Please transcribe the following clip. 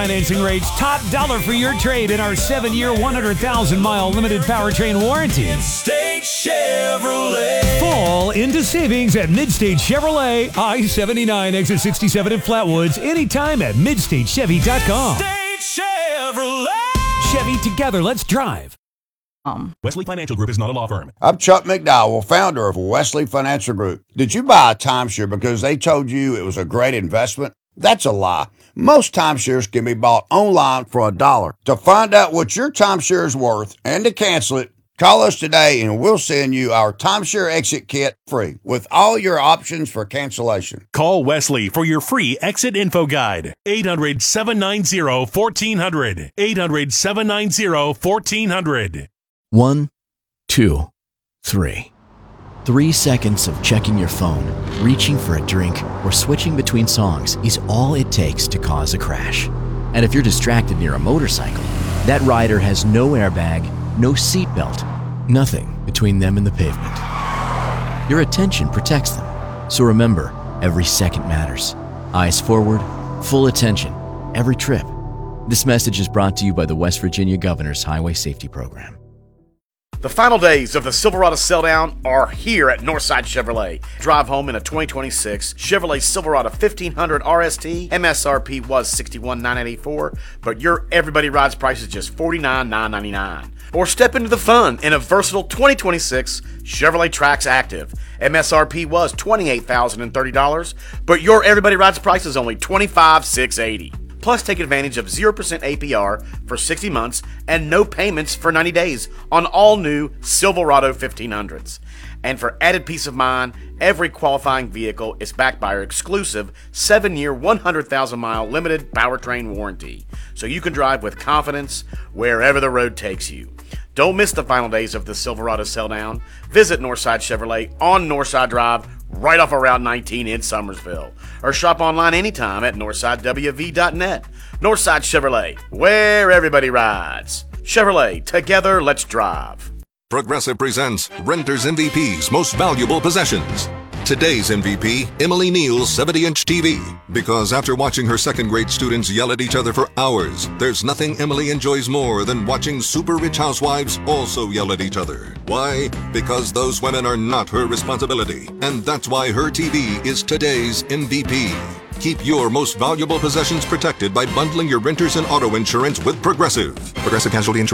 Financing rates top dollar for your trade in our 7-year, 100,000-mile limited powertrain warranty. Midstate Chevrolet. Fall into savings at Midstate Chevrolet, I-79, exit 67 in Flatwoods. Anytime at MidstateChevy.com. Midstate Chevrolet. Chevy, together, let's drive. Wesley Financial Group is not a law firm. I'm Chuck McDowell, founder of Wesley Financial Group. Did you buy a timeshare because they told you it was a great investment? That's a lie. Most timeshares can be bought online for $1. To find out what your timeshare is worth and to cancel it, call us today and we'll send you our timeshare exit kit free with all your options for cancellation. Call Wesley for your free exit info guide. 800-790-1400. 800-790-1400. 1, 2, 3. 3 seconds of checking your phone, reaching for a drink, or switching between songs is all it takes to cause a crash. And if you're distracted near a motorcycle, that rider has no airbag, no seatbelt, nothing between them and the pavement. Your attention protects them. So remember, every second matters. Eyes forward, full attention, every trip. This message is brought to you by the West Virginia Governor's Highway Safety Program. The final days of the Silverado Selldown are here at Northside Chevrolet. Drive home in a 2026 Chevrolet Silverado 1500 RST. MSRP was $61,984, but your Everybody Rides price is just $49,999. Or step into the fun in a versatile 2026 Chevrolet Trax Active. MSRP was $28,030, but your Everybody Rides price is only $25,680. Plus, take advantage of 0% APR for 60 months and no payments for 90 days on all new Silverado 1500s. And for added peace of mind, every qualifying vehicle is backed by our exclusive 7-year, 100,000-mile limited powertrain warranty, so you can drive with confidence wherever the road takes you. Don't miss the final days of the Silverado Selldown. Visit Northside Chevrolet on Northside Drive, right off of Route 19 in Summersville. Or shop online anytime at NorthsideWV.net. Northside Chevrolet, where everybody rides. Chevrolet, together let's drive. Progressive presents Renter's MVP's Most Valuable Possessions. Today's MVP, Emily Neal's 70-inch TV. Because after watching her second-grade students yell at each other for hours, there's nothing Emily enjoys more than watching super-rich housewives also yell at each other. Why? Because those women are not her responsibility. And that's why her TV is today's MVP. Keep your most valuable possessions protected by bundling your renters and auto insurance with Progressive. Progressive Casualty Insurance